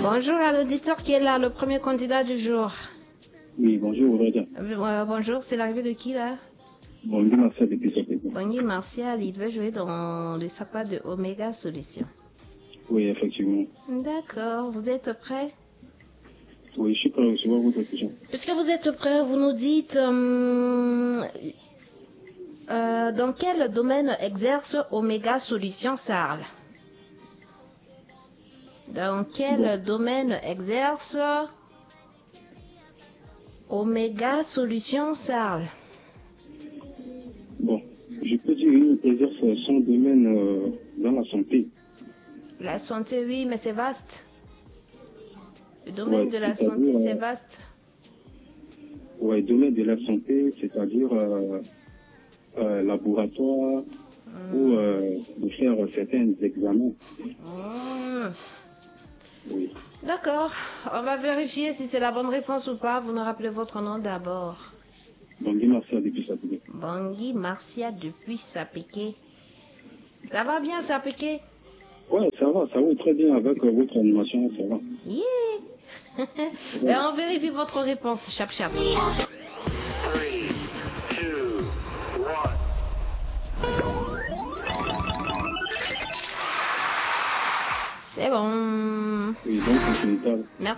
Bonjour à l'auditeur qui est là, le premier candidat du jour. Oui, bonjour, Aurélien. Bonjour, c'est l'arrivée de qui là? Bonjour, Martial depuis Sapé. Bonjour Martial, il devait jouer dans le sapin de Omega Solutions. Oui, effectivement. D'accord, vous êtes prêt? Oui, je suis prêt à recevoir votre question. Puisque vous êtes prêt, vous nous dites dans quel domaine exerce Omega Solutions Sarl? Dans quel domaine exerce Omega Solutions Sarl? Bon, je peux dire qu'il exerce son domaine dans la santé. La santé, oui, mais c'est vaste. Le domaine de la santé, c'est vaste. Oui, le domaine de la santé, c'est-à-dire laboratoire ou de faire certains examens. Oui. D'accord, on va vérifier si c'est la bonne réponse ou pas. Vous nous rappelez votre nom d'abord. Bangui Martial depuis Sapé. Bangui Martial depuis Sapé. Ça va bien, Sapé? Ouais, ça va très bien avec votre animation, ça va. Yeah. Ben, on vérifie votre réponse, chap. 3, 2, 1. C'est bon. Oui, donc c'est ça. Merci.